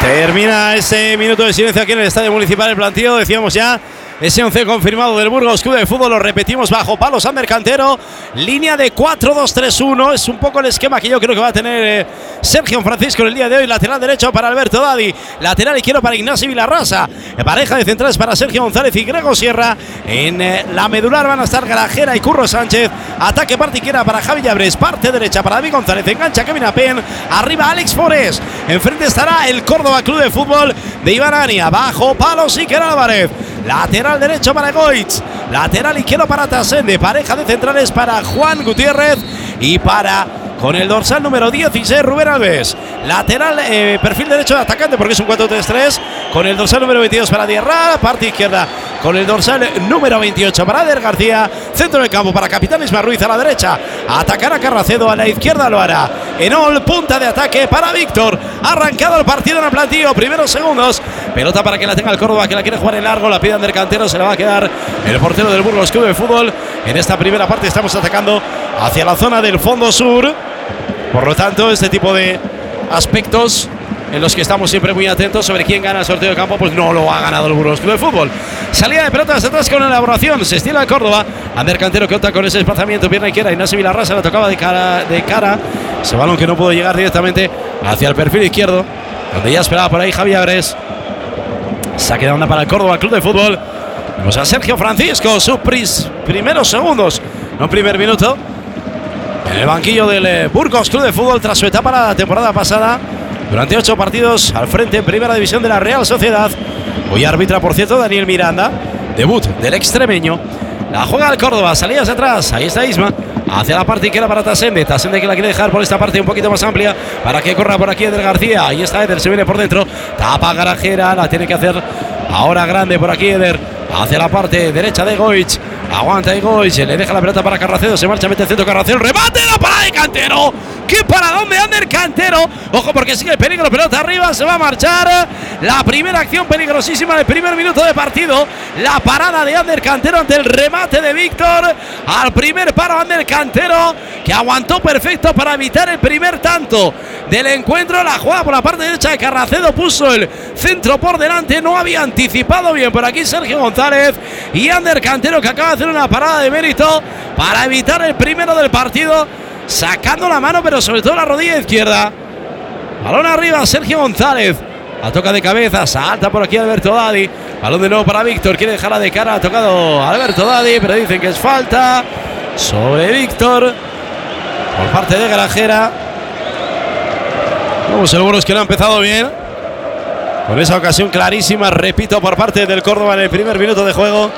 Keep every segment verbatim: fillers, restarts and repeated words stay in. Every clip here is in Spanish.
Termina ese minuto de silencio aquí en el Estadio Municipal del Plantío. Decíamos ya ese once confirmado del Burgos Club de Fútbol. Lo repetimos: bajo palos Ander Cantero, línea de cuatro dos tres uno. Es un poco el esquema que yo creo que va a tener eh, Sergio Francisco en el día de hoy. Lateral derecho para Alberto Dadi, lateral izquierdo para Ignacio Vilarrasa, pareja de centrales para Sergio González y Grego Sierra. En eh, la medular van a estar Grajera y Curro Sánchez. Ataque parte izquierda para Javi Llabres, parte derecha para David González, engancha Kevin Apen, arriba Alex Forés. Enfrente estará el Córdoba Club de Fútbol de Iván Ania. Bajo palos Iker Álvarez, lateral derecho para Goitz, lateral izquierdo para Tasende, pareja de centrales para Juan Gutiérrez y para, con el dorsal número dieciséis, Rubén Alves. Lateral, eh, perfil derecho de atacante porque es un cuatro tres tres, con el dorsal número veintidós para Diarra, parte izquierda con el dorsal número veintiocho para Ader García, centro del campo para Capitán Isma Ruiz a la derecha, atacará Carracedo, a la izquierda lo hará Enol, punta de ataque para Víctor. Arrancado el partido en el Plantío, primeros segundos, pelota para que la tenga el Córdoba, que la quiere jugar en largo, la pide Ander Cantero, se la va a quedar el portero del Burgos Club de Fútbol. En esta primera parte estamos atacando hacia la zona del fondo sur, por lo tanto este tipo de aspectos en los que estamos siempre muy atentos sobre quién gana el sorteo de campo, pues no lo ha ganado el Burgos Club de Fútbol. Salida de pelota hacia atrás con elaboración, se estira el Córdoba. Ander Cantero que opta con ese desplazamiento, pierna izquierda, Ignacio Vilarrasa la tocaba de cara, de cara. Ese balón que no pudo llegar directamente hacia el perfil izquierdo, donde ya esperaba por ahí Javi Agres. Saque de onda para el Córdoba Club de Fútbol. Vamos a Sergio Francisco, sus pris, primeros segundos, no primer minuto, en el banquillo del eh, Burgos Club de Fútbol tras su etapa la temporada pasada. Durante ocho partidos al frente en primera división de la Real Sociedad. Hoy arbitra, por cierto, Daniel Miranda. Debut del extremeño. La juega el Córdoba, salidas atrás. Ahí está Isma. Hacia la parte izquierda para Tasende. Tasende que la quiere dejar por esta parte un poquito más amplia para que corra por aquí Eder García. Ahí está Eder, se viene por dentro. Tapa Garajera, la tiene que hacer ahora grande por aquí Eder. Hacia la parte derecha de Goitz. Aguanta y Goitz, le deja la pelota para Carracedo. Se marcha, mete el centro Carracedo. Remate, la parada de Cantero. ¿Qué paradón de Ander Cantero? Ojo porque sigue el peligro, pelota arriba, se va a marchar. La primera acción peligrosísima del primer minuto de partido. La parada de Ander Cantero ante el remate de Víctor. Al primer paro Ander Cantero, que aguantó perfecto para evitar el primer tanto del encuentro. La jugada por la parte derecha de Carracedo, puso el centro por delante. No había anticipado bien por aquí Sergio González. Y Ander Cantero, que acaba de hacer una parada de mérito para evitar el primero del partido, sacando la mano, pero sobre todo la rodilla izquierda. Balón arriba, Sergio González. La toca de cabeza, salta por aquí Alberto Dadi. Balón de nuevo para Víctor, quiere dejarla de cara. Ha tocado Alberto Dadi, pero dicen que es falta sobre Víctor por parte de Grajera. Vamos, el Burgos que no ha empezado bien, con esa ocasión clarísima, repito, por parte del Córdoba en el primer minuto de juego.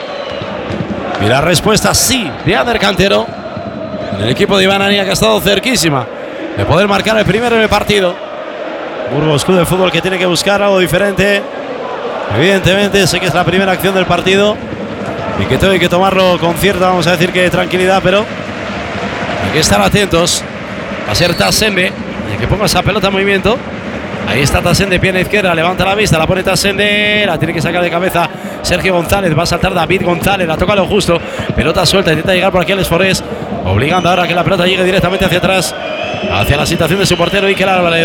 Y la respuesta sí de Ander Cantero, en el equipo de Iván Ania, que ha estado cerquísima de poder marcar el primero en el partido. Burgos Club de Fútbol que tiene que buscar algo diferente. Evidentemente sé que es la primera acción del partido y que tengo que tomarlo con cierta, vamos a decir que tranquilidad, pero hay que estar atentos. Va a ser Tasende el que ponga esa pelota en movimiento. Ahí está Tasende, pierna izquierda, levanta la vista, la pone Tasende, la tiene que sacar de cabeza Sergio González. Va a saltar David González, la toca lo justo, pelota suelta, intenta llegar por aquí Alex Forés, obligando ahora a que la pelota llegue directamente hacia atrás, hacia la situación de su portero Iker Álvarez.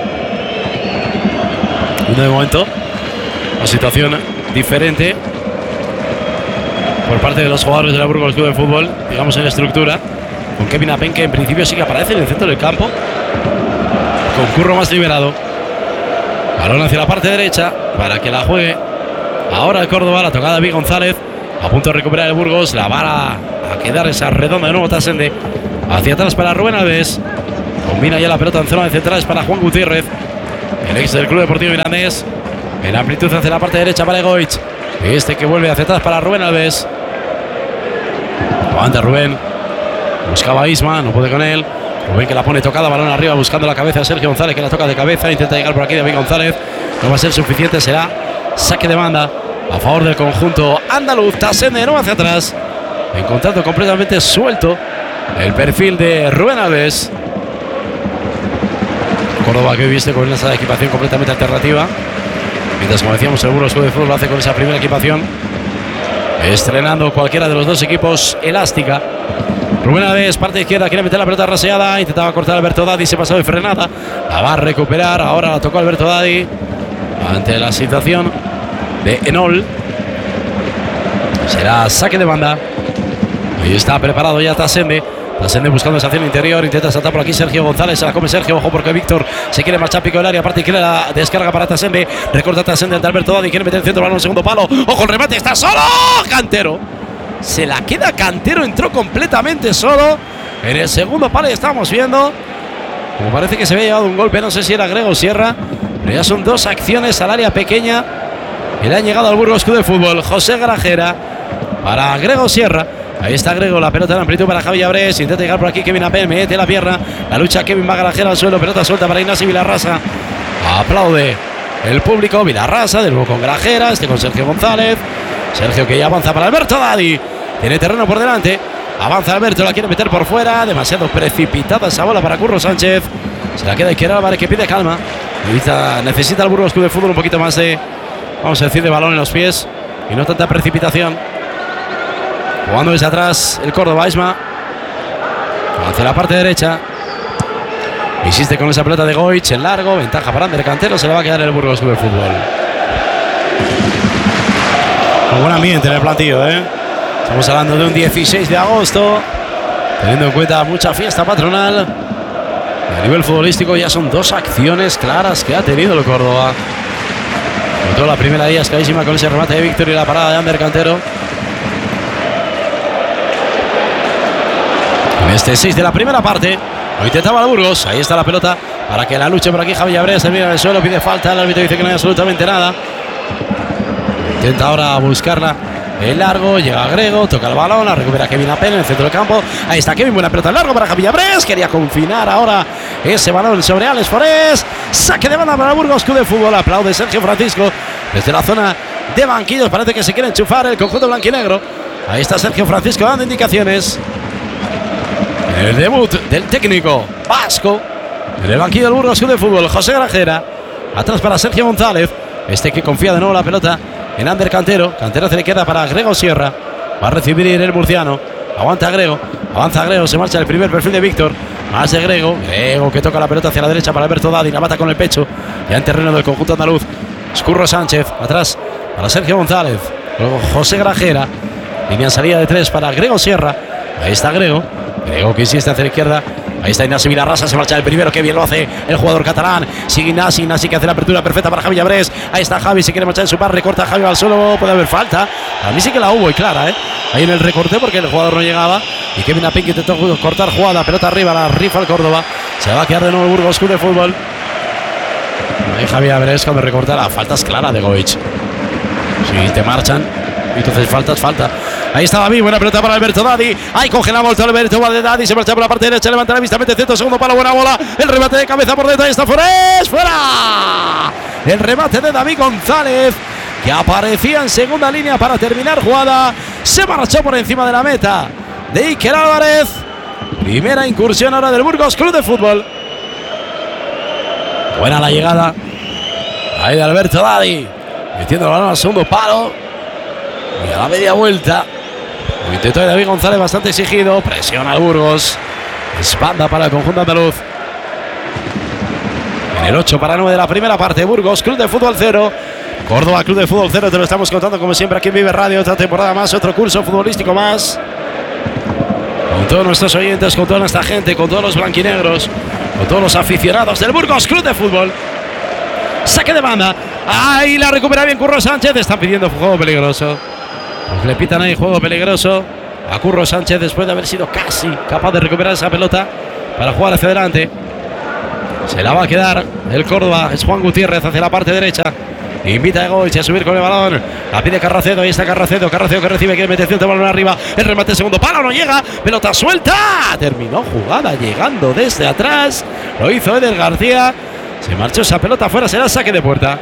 Y de momento, una situación diferente por parte de los jugadores de la Burgos Club de Fútbol, digamos en la estructura, con Kevin Apen, que en principio sí que aparece en el centro del campo, con Curro más liberado. Balón hacia la parte derecha para que la juegue ahora el Córdoba. La tocada de David González, a punto de recuperar el Burgos. La va a, a quedar esa redonda de nuevo Tasende. Hacia atrás para Rubén Alves. Combina ya la pelota en zona de centrales para Juan Gutiérrez, el ex del Club Deportivo Mirandés. En amplitud hacia la parte derecha para Goitz. Este que vuelve hacia atrás para Rubén Alves. Aguanta Rubén. Buscaba a Isma, no puede con él. Rubén que la pone tocada, balón arriba buscando la cabeza de Sergio González, que la toca de cabeza, intenta llegar por aquí David González, no va a ser suficiente, será saque de banda a favor del conjunto andaluz. Tasende no hacia atrás, encontrando completamente suelto el perfil de Rubén Alves. Córdoba que hoy viste con esa equipación completamente alternativa, mientras, como decíamos, el Burgos Club de Fútbol lo hace con esa primera equipación, estrenando cualquiera de los dos equipos elástica. Rubén Alves, parte izquierda, quiere meter la pelota raseada, intentaba cortar a Alberto Dadi, se pasó de frenada, la va a recuperar, ahora la tocó Alberto Dadi, ante la situación de Enol. Será saque de banda. Ahí está preparado ya Tasende. Tasende buscando esa acción interior. Intenta saltar por aquí Sergio González. Se la come Sergio. Ojo porque Víctor se quiere marchar pico del área. Aparte quiere la descarga para Tasende. Recorta Tasende ante Alberto Dadi. Quiere meter el centro balón en segundo palo. Ojo el remate. Está solo. Cantero. Se la queda Cantero. Entró completamente solo en el segundo palo. Y estamos viendo como parece que se había llevado un golpe. No sé si era Grego Sierra. Pero ya son dos acciones al área pequeña. Y le han llegado al Burgos Club de Fútbol. José Grajera para Grego Sierra. Ahí está Grego, la pelota en amplitud para Javi Abrés. Intenta llegar por aquí Kevin Apel, mete la pierna. La lucha Kevin va Grajera al suelo. Pelota suelta para Ignasi Vilarrasa. Aplaude el público. Vilarrasa de nuevo con Grajera. Este con Sergio González. Sergio que ya avanza para Alberto Dadi. Tiene terreno por delante. Avanza Alberto, la quiere meter por fuera. Demasiado precipitada esa bola para Curro Sánchez. Se la queda Izquierda Álvarez que pide calma. Necesita, necesita el Burgos Club de Fútbol un poquito más de, vamos a decir, de balón en los pies. Y no tanta precipitación. Jugando desde atrás el Córdoba, Isma. Hacia la parte derecha. Insiste con esa pelota de Goich en largo. Ventaja para Ander Cantero. Se le va a quedar el Burgos Club de Fútbol. Con buen ambiente en el plantillo, ¿eh? Estamos hablando de un dieciséis de agosto. Teniendo en cuenta mucha fiesta patronal. A nivel futbolístico ya son dos acciones claras que ha tenido el Córdoba. Sobre todo la primera de ellas clarísima con ese remate de Víctor y la parada de Ander Cantero. En este seis de la primera parte lo intentaba el Burgos. Ahí está la pelota para que la luche por aquí Javi Abrés. Se mira en el suelo, pide falta. El árbitro dice que no hay absolutamente nada. Intenta ahora buscarla el largo. Llega Grego, toca el balón, la recupera Kevin Apel en el centro del campo. Ahí está Kevin, buena pelota en largo para Javi Abrés. Quería confinar ahora ese balón sobre Alex Forés. Saque de banda para el Burgos Club de Fútbol. Aplaude Sergio Francisco desde la zona de banquillos. Parece que se quiere enchufar el conjunto blanquinegro. Ahí está Sergio Francisco dando indicaciones. El debut del técnico vasco en el banquillo del Burgos Club de Fútbol, José Grajera. Atrás para Sergio González. Este que confía de nuevo la pelota en Ander Cantero. Cantero se le queda para Grego Sierra. Va a recibir el murciano. Aguanta Grego. Avanza Grego. Se marcha el primer perfil de Víctor. Más de Grego. Grego que toca la pelota hacia la derecha para Alberto Dadi. La mata con el pecho. Ya en terreno del conjunto andaluz. Escurro Sánchez. Atrás para Sergio González. Luego José Grajera. Línea en salida de tres para Grego Sierra. Ahí está Grego. Grego que insiste hacia la izquierda. Ahí está Ignasi Vilarrasa, se marcha el primero, que bien lo hace el jugador catalán. Sigue Ignasi, Ignasi que hace la apertura perfecta para Javi Abrés. Ahí está Javi, se quiere marchar en su par, recorta a Javi al suelo, puede haber falta. A mí sí que la hubo y clara, ¿eh? Ahí en el recorte porque el jugador no llegaba. Y Kevin Apin que intentó cortar jugada, pelota arriba, la rifa el Córdoba. Se va a quedar de nuevo el Burgos Club de Fútbol. Ahí Javi Abrés cuando recorta la falta es clara de Goich. Si te marchan, entonces faltas, falta. Ahí está David, buena pelota para Alberto Dadi. Ahí congela vuelta Alberto Dadi, se marcha por la parte derecha, levanta la vista, mete centro, segundo palo, buena bola. El remate de cabeza por dentro, ahí está Forés, fuera. El remate de David González, que aparecía en segunda línea para terminar jugada. Se marchó por encima de la meta de Iker Álvarez. Primera incursión ahora del Burgos Club de Fútbol. Buena la llegada. Ahí de Alberto Dadi, metiendo el balón al segundo palo. Y a la media vuelta. El intento de David González bastante exigido. Presiona al Burgos. Espanda para el conjunto andaluz. En el ocho para nueve de la primera parte. Burgos Club de Fútbol cero. Córdoba Club de Fútbol cero. Te lo estamos contando como siempre aquí en Vive Radio. Otra temporada más. Otro curso futbolístico más. Con todos nuestros oyentes. Con toda nuestra gente. Con todos los blanquinegros. Con todos los aficionados del Burgos Club de Fútbol. Saque de banda. Ahí la recupera bien Curro Sánchez. Están pidiendo juego peligroso. Pues le pitan ahí juego peligroso a Curro Sánchez después de haber sido casi capaz de recuperar esa pelota para jugar hacia adelante. Se la va a quedar el Córdoba. Es Juan Gutiérrez hacia la parte derecha. Invita a Goich a subir con el balón. La pide Carracedo. Ahí está Carracedo. Carracedo que recibe. Quiere meter cierto balón arriba. El remate segundo palo. No llega. Pelota suelta. Terminó jugada llegando desde atrás. Lo hizo Eder García. Se marchó esa pelota afuera. Será saque de puerta.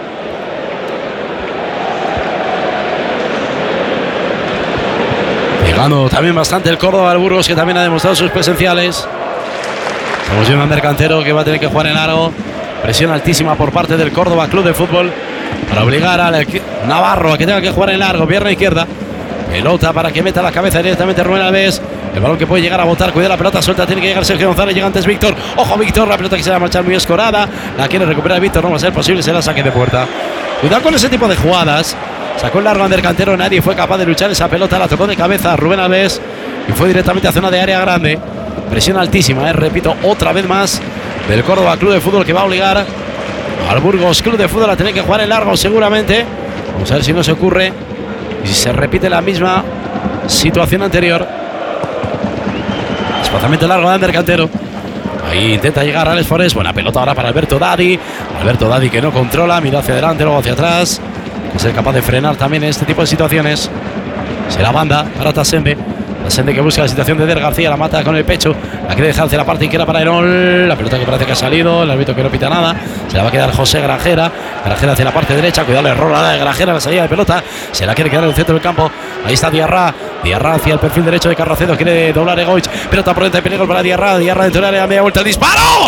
Llegando también bastante el Córdoba al Burgos, que también ha demostrado sus presenciales. Estamos viendo a Ander Cantero que va a tener que jugar en largo. Presión altísima por parte del Córdoba Club de Fútbol para obligar al Navarro a que tenga que jugar en largo. Pierna izquierda. Pelota para que meta la cabeza directamente Rubén Alves. El balón que puede llegar a botar. Cuida la pelota suelta. Tiene que llegar Sergio González. Llega antes Víctor. Ojo Víctor. La pelota que se va a marchar muy escorada. La quiere recuperar Víctor. No va a ser posible. Será saque de puerta. Cuidado con ese tipo de jugadas. Sacó el largo Ander Cantero. Nadie fue capaz de luchar esa pelota. La tocó de cabeza Rubén Alves. Y fue directamente a zona de área grande. Presión altísima. Eh. Repito otra vez más. Del Córdoba Club de Fútbol, que va a obligar al Burgos Club de Fútbol a tener que jugar en largo seguramente. Vamos a ver si no se ocurre. Y si se repite la misma situación anterior. Desplazamiento largo de Ander Cantero. Ahí intenta llegar Alex Forés. Buena pelota ahora para Alberto Dadi. Alberto Dadi que no controla. Mira hacia adelante, luego hacia atrás. Que ser capaz de frenar también en este tipo de situaciones. Se la banda para Tasende. Tasende que busca la situación de Der García. La mata con el pecho. La quiere dejar hacia la parte izquierda para Enol. La pelota que parece que ha salido. El árbitro que no pita nada. Se la va a quedar José Granjera. Granjera hacia la parte derecha. Cuidado el error ahora de Granjera en la salida de pelota. Se la quiere quedar en el centro del campo. Ahí está Diarra. Diarra hacia el perfil derecho de Carracedo. Quiere doblar Egoich. Pelota por dentro de peligro para Diarra. Diarra dentro del área. Media vuelta. El disparo.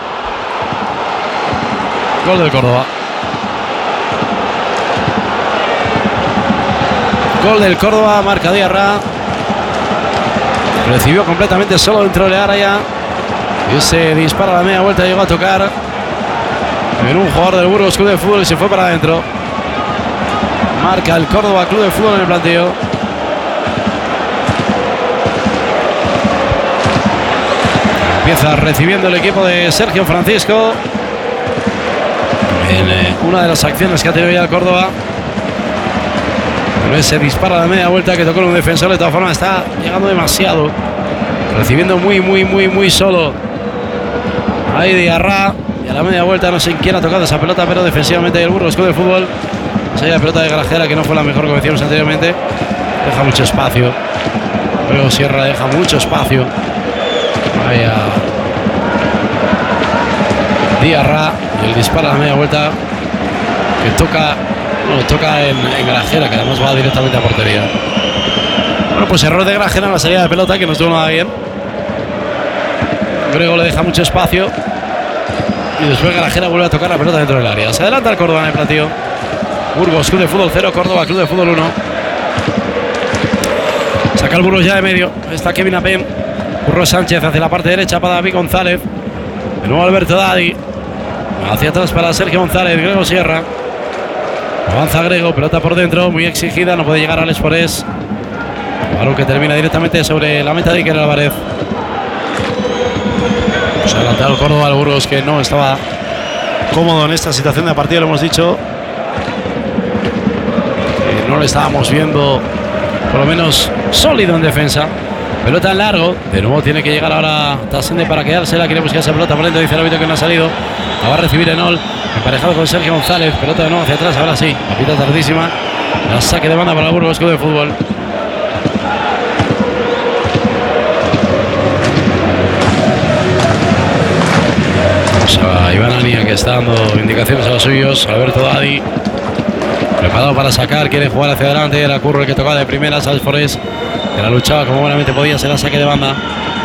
Gol del Córdoba. Gol del Córdoba. Marca Diarra. Recibió completamente solo dentro del área. Y se dispara a la media vuelta. Llegó a tocar en un jugador del Burgos Club de Fútbol y se fue para adentro. Marca el Córdoba Club de Fútbol en el planteo. Empieza recibiendo el equipo de Sergio Francisco en eh, una de las acciones que ha tenido ya el Córdoba. Pero ese dispara a la media vuelta que tocó un defensor. De todas formas está llegando demasiado. Recibiendo muy, muy, muy, muy solo. Ahí Diarra. Y a la media vuelta no sé quién ha tocado esa pelota, pero defensivamente el Burgos Club de Fútbol. Esa la pelota de Grajera, que no fue la mejor, como decíamos anteriormente. Deja mucho espacio. Luego Sierra deja mucho espacio. Vaya Diarra. Y el disparo a la media vuelta que toca. Bueno, toca en, en Grajera, que además va directamente a portería. Bueno, pues error de Grajera en la salida de pelota, que no estuvo nada bien. Grego le deja mucho espacio. Y después Grajera vuelve a tocar la pelota dentro del área. Se adelanta el Córdoba en el platillo. Burgos Club de Fútbol cero, Córdoba Club de Fútbol uno. Saca el Burgos ya de medio. Está Kevin Apen. Curro Sánchez hacia la parte derecha para David González. De nuevo Alberto Dadi. Hacia atrás para Sergio González. Grego Sierra. Avanza Grego, pelota por dentro, muy exigida, no puede llegar a Alex Forés. Balón que termina directamente sobre la meta de Iker Álvarez. Pues adelantado el Córdoba al Burgos, que no estaba cómodo en esta situación de partido, lo hemos dicho. Que no le estábamos viendo, por lo menos, sólido en defensa. Pelota en largo, de nuevo tiene que llegar ahora Tasende para quedársela, quiere buscar esa pelota por dentro, dice el árbitro que no ha salido. La va a recibir Enol, emparejado con Sergio González, pelota de nuevo hacia atrás, ahora sí, la pita tardísima. La saque de banda para el Burgos Club de Fútbol. Vamos a Iván Ania, que está dando indicaciones a los suyos. Alberto Dadi, preparado para sacar, quiere jugar hacia adelante. Era Curro el que tocaba de primera, Alex Forés, que la luchaba como buenamente podía, se la saque de banda.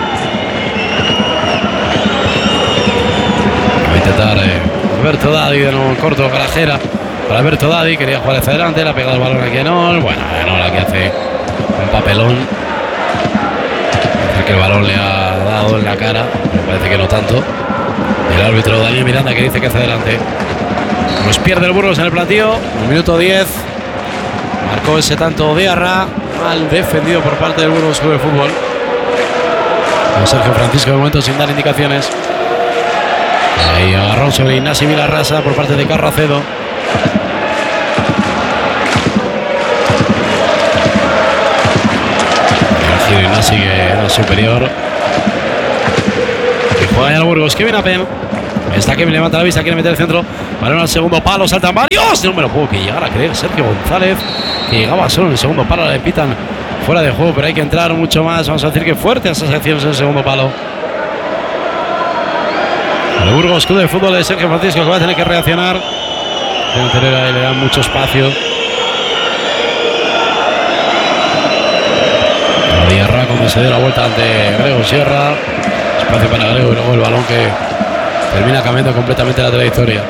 Va a intentar eh, Alberto Dadi, de nuevo en corto, Grajera para Alberto Dadi, quería jugar hacia adelante, le ha pegado el balón aquí a Enol. Bueno, Enol aquí hace un papelón. Parece que el balón le ha dado en la cara, me parece que no tanto. El árbitro Daniel Miranda, que dice que hacia adelante. Nos pierde el Burgos en el plantío, un minuto diez. Marcó ese tanto Diarra, mal defendido por parte del Burgos Club de Fútbol. Con Sergio Francisco de momento sin dar indicaciones. Ahí agarró sobre Ignasi Vilarrasa por parte de Carracedo. El Ignasi, que era superior. Y juega ya el Burgos. Kevin Apen. Está Kevin, levanta la vista, quiere meter el centro. Balón al segundo palo, saltan varios. No me lo puedo que llegar a creer. Sergio González, que llegaba solo en el segundo palo, le pitan fuera de juego, pero hay que entrar mucho más. Vamos a decir que fuertes esas acciones en el segundo palo. El Burgos Club de Fútbol de Sergio Francisco, que va a tener que reaccionar. Le dan mucho espacio. La Diarra, cuando se dio la vuelta ante Grego Sierra. Espacio para Grego y luego el balón que termina cambiando completamente la trayectoria.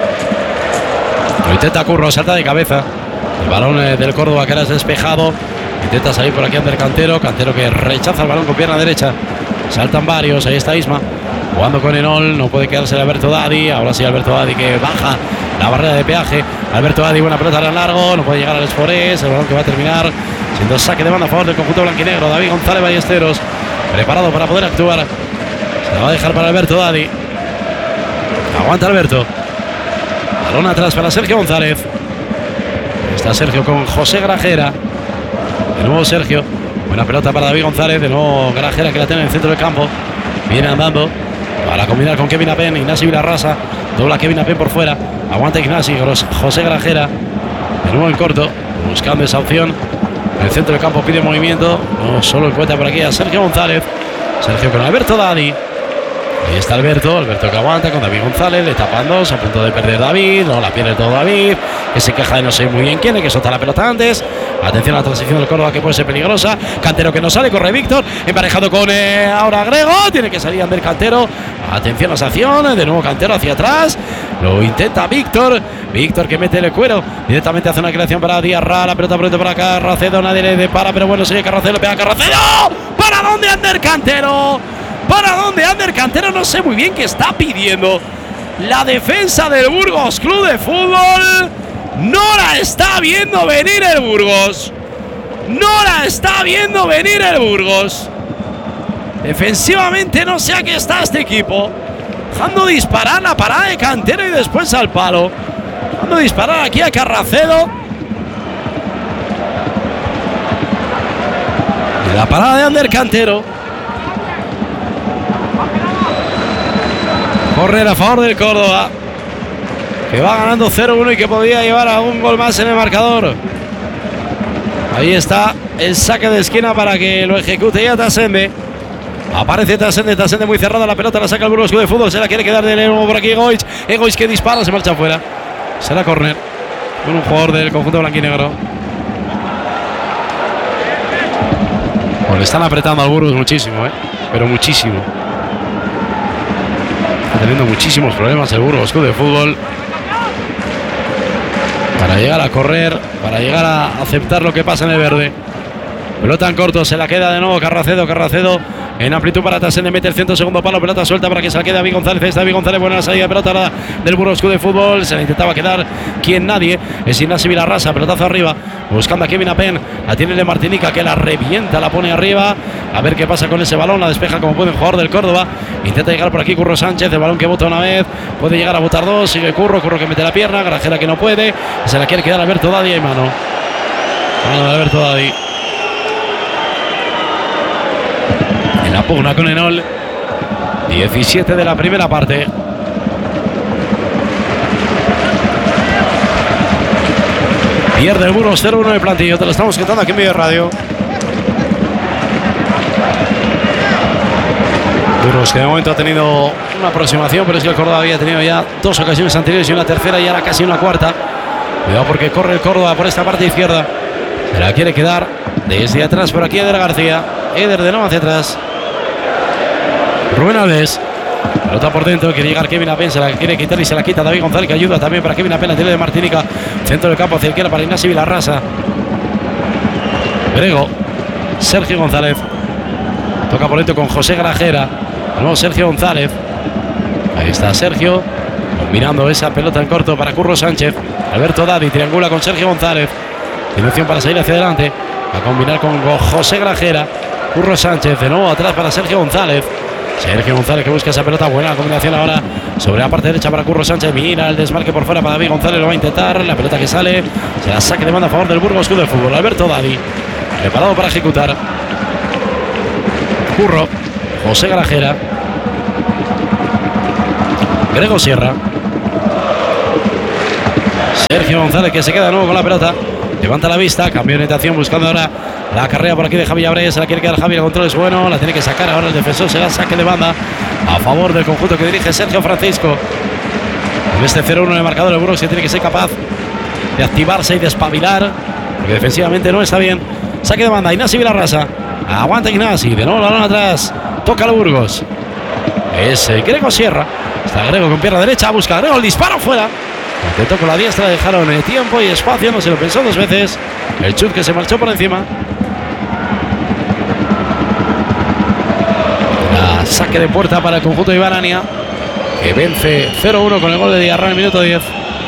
Lo intenta Curro, salta de cabeza. El balón del Córdoba que era despejado. Intenta salir por aquí Ander Cantero. Cantero que rechaza el balón con pierna derecha. Saltan varios. Ahí está Isma. Jugando con Enol. No puede quedarse el Alberto Dadi. Ahora sí Alberto Dadi que baja la barrera de peaje. Alberto Dadi, buena pelota al largo. No puede llegar al Esforés. El balón que va a terminar siendo saque de banda a favor del conjunto blanquinegro. David González Ballesteros. Preparado para poder actuar. Se la va a dejar para Alberto Dadi. Aguanta Alberto. Balón atrás para Sergio González. Está Sergio con José Grajera. De nuevo Sergio. Buena pelota para David González. De nuevo Grajera que la tiene en el centro del campo. Viene andando para combinar con Kevin Apen. Ignasi Vilarrasa. Dobla Kevin Apen por fuera. Aguanta Ignasi. José Grajera. De nuevo en corto. Buscando esa opción. En el centro del campo pide movimiento. No solo encuentra por aquí a Sergio González. Sergio con Alberto Dadi. Ahí está Alberto, Alberto que aguanta con David González, le tapan dos, a punto de perder David, no la pierde todo David, que se queja de no sé muy bien quién, que solta la pelota antes. Atención a la transición del Córdoba que puede ser peligrosa. Cantero que no sale, corre Víctor, emparejado con eh, ahora Grego, tiene que salir Ander Cantero. Atención a esa acción, de nuevo Cantero hacia atrás, lo intenta Víctor, Víctor que mete el cuero, directamente hace una creación para Diarra, la pelota pronto para Carracedo, nadie le depara, pero bueno, sigue Carracedo, le pega Carracedo. ¿Para dónde Ander Cantero? ¿Para dónde Ander Cantero? No sé muy bien qué está pidiendo la defensa del Burgos Club de Fútbol. No la está viendo venir el Burgos. No la está viendo venir el Burgos. Defensivamente no sé a qué está este equipo. Dejando disparar la parada de Cantero y después al palo. Dejando disparar aquí a Carracedo. Y la parada de Ander Cantero. Correr a favor del Córdoba, que va ganando cero uno y que podría llevar a un gol más en el marcador. Ahí está el saque de esquina para que lo ejecute ya Tasende. Aparece Tasende, Tasende muy cerrada, la pelota la saca el Burgos Club de Fútbol, se la quiere quedar de nuevo por aquí Egoich. Egoich que dispara, se marcha afuera. Será córner con un jugador del conjunto blanquinegro. Pues le están apretando al Burgos muchísimo, ¿eh? Pero muchísimo. Teniendo muchísimos problemas el Burgos Club de Fútbol para llegar a correr, para llegar a aceptar lo que pasa en el verde. Pelota en corto, se la queda de nuevo Carracedo, Carracedo en amplitud para Tasende, mete el centro, segundo palo, pelota suelta para que se la quede David González. Está David González, buena salida de pelota ahora del Burgos Club de Fútbol, se la intentaba quedar quien nadie, es Ignasi Vilarrasa, pelotazo arriba, buscando a Kevin Apen, la tiene de Martinica que la revienta, la pone arriba, a ver qué pasa con ese balón, la despeja como puede el jugador del Córdoba, intenta llegar por aquí Curro Sánchez, el balón que bota una vez, puede llegar a botar dos, sigue Curro, Curro que mete la pierna, Grajera que no puede, se la quiere quedar Alberto Dadi y mano, mano de Alberto Dadi. En la pugna con Enol, diecisiete de la primera parte. Pierde el Burgos cero uno de plantillo, te lo estamos contando aquí en Medio Radio. Burgos que de momento ha tenido una aproximación, pero es que el Córdoba había tenido ya dos ocasiones anteriores y una tercera y ahora casi una cuarta. Cuidado porque corre el Córdoba por esta parte izquierda. Se la quiere quedar desde atrás por aquí Eder García. Eder de nuevo hacia atrás. Rubén Alves, pelota por dentro, quiere llegar Kevin Apen, se la quiere quitar y se la quita David González, que ayuda también para Kevin Apen, la tiene de Martinica, centro del campo hacia izquierda para Ignasi Vilarrasa. Grego, Sergio González, toca por dentro con José Grajera, de nuevo Sergio González, ahí está Sergio, mirando esa pelota en corto para Curro Sánchez, Alberto Dadi, triangula con Sergio González, tiene opción para salir hacia adelante, a combinar con José Grajera, Curro Sánchez, de nuevo atrás para Sergio González. Sergio González que busca esa pelota, buena la combinación ahora sobre la parte derecha para Curro Sánchez, mira el desmarque por fuera para David González, lo va a intentar, la pelota que sale, se la saque de banda a favor del Burgos Club de Fútbol, Alberto Dadi, preparado para ejecutar, Curro, José Grajera, Grego Sierra, Sergio González que se queda de nuevo con la pelota, levanta la vista, cambio de orientación buscando ahora la carrera por aquí de Javi Abreu, se la quiere quedar Javi, el control es bueno, la tiene que sacar ahora el defensor, será saque de banda a favor del conjunto que dirige Sergio Francisco. En este cero uno de marcador el Burgos que tiene que ser capaz de activarse y de espabilar, porque defensivamente no está bien. Saque de banda, Ignasi Vilarrasa, aguanta Ignasi, de nuevo la balón atrás, toca el Burgos, es Grego Sierra, está Grego con pierna derecha, busca Grego, el disparo fuera. Intentó con la diestra, dejaron el tiempo y espacio, no se lo pensó dos veces. El chut que se marchó por encima. saque de puerta para el conjunto de Ibarania, que vence cero uno con el gol de Diarra en el minuto diez.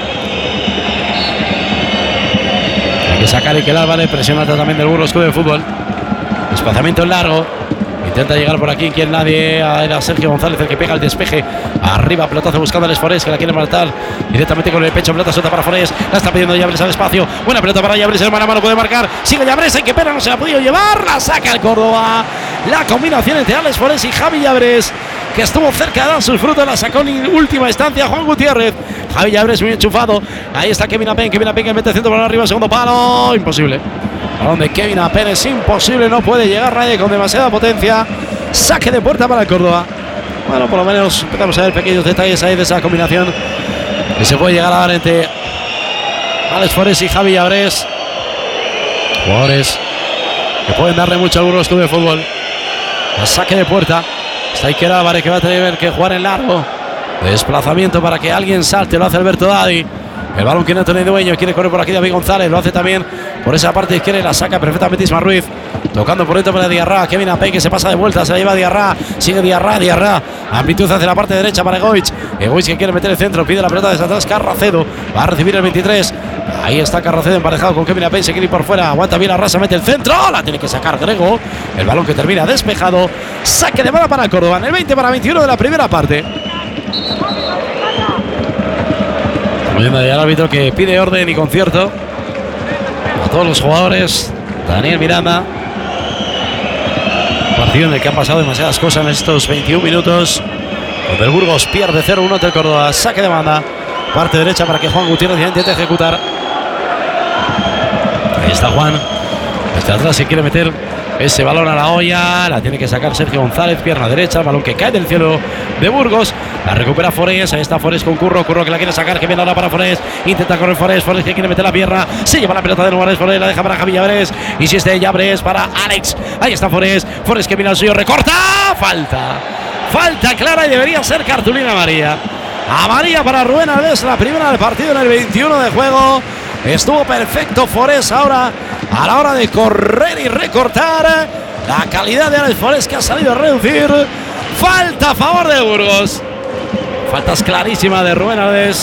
Hay que sacar y quedar, vale, presión alta también del Burgos Club de Fútbol. Desplazamiento largo. Intenta llegar por aquí, quien nadie. Era Sergio González el que pega el despeje. Arriba, pelotazo buscando al Forés, que la quiere matar directamente con el pecho. Pelota suelta para Forés. La está pidiendo Llabres al espacio. Buena pelota para Llabres. El mano a mano puede marcar. Sigue Llabres. En que pena, no se la ha podido llevar. La saca el Córdoba. La combinación entre Alex Forés y Javi Llabres, que estuvo cerca de dar sus frutos. La sacó en última instancia Juan Gutiérrez. Javi Llabres muy enchufado. Ahí está Kevin Apen. Kevin Apen que mete centro por arriba. Segundo palo. Imposible. Balón de Kevin Apen es imposible. No puede llegar Raye con demasiada potencia. Saque de puerta para el Córdoba. Bueno, por lo menos empezamos a ver pequeños detalles ahí de esa combinación que se puede llegar a dar entre Alex Forés y Javi Llabres. Jugadores que pueden darle mucho a algunos clubes de fútbol. El saque de puerta. Está Iker Álvarez, que va a tener que jugar en largo. Desplazamiento para que alguien salte. Lo hace Alberto Dadi. El balón que no tiene dueño. Quiere correr por aquí David González. Lo hace también por esa parte izquierda y la saca perfectamente Isma Ruiz. Tocando por dentro para Diarra. Kevin Apen que se pasa de vuelta. Se la lleva Diarra. Sigue Diarra. Diarra. Amplitud hacia la parte derecha para Egoich. Egoich que quiere meter el centro. Pide la pelota desde atrás. Carracedo. Va a recibir el veintitrés. Ahí está Carracedo emparejado con Kevin Apen. Se quiere ir por fuera. Aguanta bien la raza. Mete el centro. La tiene que sacar Grego. El balón que termina despejado. Saque de bola para Córdoba. En el veinte para veintiuno de la primera parte. Viendo ya el árbitro que pide orden y concierto a todos los jugadores. Daniel Miranda. Partido en el que han pasado demasiadas cosas en estos veintiún minutos. Donde el Burgos pierde cero uno ante el Córdoba. Saque de banda. Parte derecha para que Juan Gutiérrez ya intente ejecutar. Ahí está Juan. Desde atrás se quiere meter ese balón a la olla. La tiene que sacar Sergio González. Pierna derecha. El balón que cae del cielo de Burgos. La recupera Forés. Ahí está Forés con Curro. Curro que la quiere sacar. Que viene ahora para Forés. Intenta correr Forés. Forés que quiere meter la pierna. Se lleva la pelota de nuevo. Forés la deja para Javi Llabres. Insiste Llabres para Alex. Ahí está Forés. Forés que viene al suyo. Recorta. Falta. Falta clara y debería ser cartulina amarilla. Amarilla para Rubén Alves. La primera del partido en el veintiuno de juego. Estuvo perfecto Forés ahora a la hora de correr y recortar. La calidad de Alex Forés que ha salido a reducir. Falta a favor de Burgos. Faltas clarísima de Rubén Alves.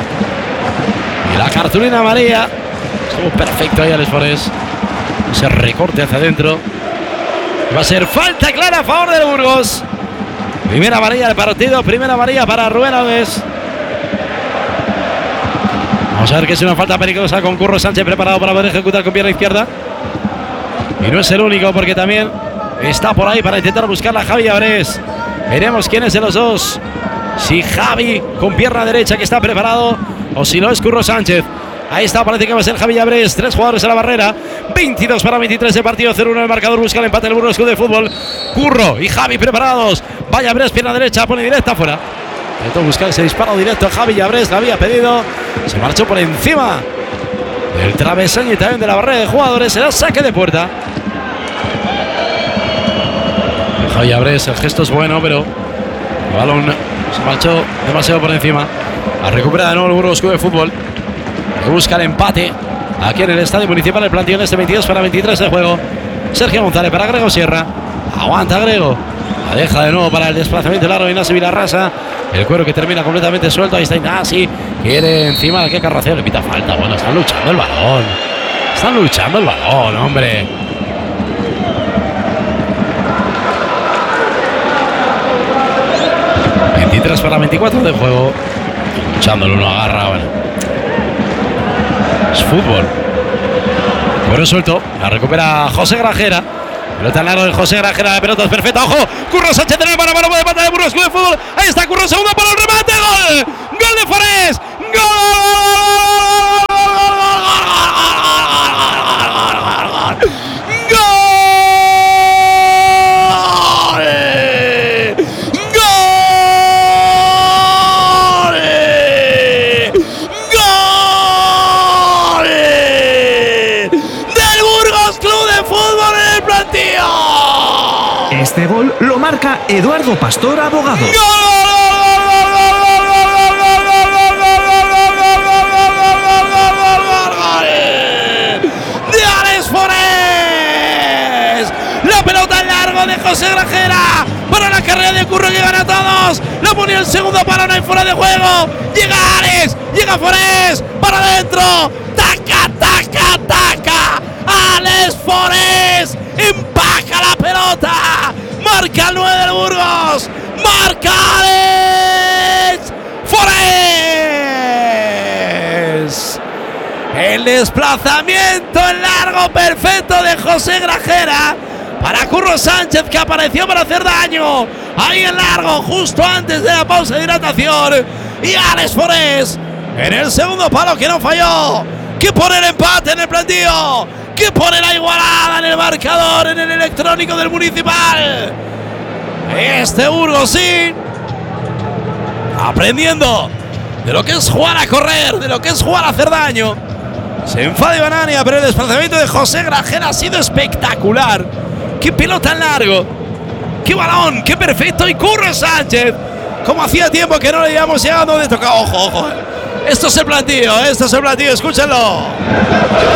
Y la cartulina amarilla. Estuvo perfecto ahí Alex Forés. Ese recorte hacia adentro. Va a ser falta clara a favor de Burgos. Primera amarilla del partido. Primera amarilla para Rubén Alves. Vamos a ver que es una falta peligrosa con Curro Sánchez preparado para poder ejecutar con pierna izquierda. Y no es el único porque también está por ahí para intentar buscar a Javi Llabres. Veremos quién es de los dos. Si Javi con pierna derecha que está preparado o si no es Curro Sánchez. Ahí está, parece que va a ser Javi Llabres. Tres jugadores en la barrera. veintidós para veintitrés de partido. cero uno el marcador. Busca el empate del Burgos Club de Fútbol. Curro y Javi preparados. Va Llabres, pierna derecha, pone directa afuera. Intentó buscar ese disparo directo. Javi Llabres la había pedido. Se marchó por encima del travesaño y también de la barrera de jugadores. Será saque de puerta. Javi Llabres, el gesto es bueno, pero el balón se marchó demasiado por encima. La recupera de nuevo el Burgos Club de Fútbol. Que busca el empate aquí en el Estadio Municipal. El planteo en este veintidós para veintitrés de juego. Sergio González para Grego Sierra. Aguanta Grego. La deja de nuevo para el desplazamiento largo. Ignacio Vilarrasa. El cuero que termina completamente suelto. Ahí está Ignacio. Quiere encima de que Carraceo le pita falta. Bueno, están luchando el balón. Están luchando el balón, hombre. veintitrés para veinticuatro de juego. Luchando el uno agarra. Bueno. Es fútbol. Cuero suelto. La recupera José Grajera. Pelota largo de José Grajera, la pelota es perfecta, ojo, Curro Sánchez en el mano a mano de pata de Burgos Club de Fútbol, ahí está Curro, segundo para el remate, gol, gol de Forés, Este gol lo marca Eduardo Pastor Abogado. ¡De Alex Forés! La pelota en largo de José Grajera para la carrera de Burgos. Lo ponía el segundo palo, no hay fuera de juego. Llega Ares, llega Forés, para adentro. Taca, taca, taca. Alex Forés empaca la pelota. Marca el nueve del Burgos. Marca Alex Forés. El desplazamiento en largo perfecto de José Grajera para Curro Sánchez, que apareció para hacer daño. Ahí en largo, justo antes de la pausa de hidratación. Y Alex Forés en el segundo palo, que no falló. Que pone el empate en el plantío. Que pone la igualada en el marcador, en el electrónico del Municipal. Este Burgos sí, aprendiendo de lo que es jugar a correr, de lo que es jugar a hacer daño. Se enfada Ibanania, pero el desplazamiento de José Grajera ha sido espectacular. ¡Qué pelota en largo! ¡Qué balón! ¡Qué perfecto! Y Curro Sánchez, como hacía tiempo que no le íbamos llegando donde toca. ¡Ojo, ojo! Esto es el plantío, esto es el plantío, escúchenlo.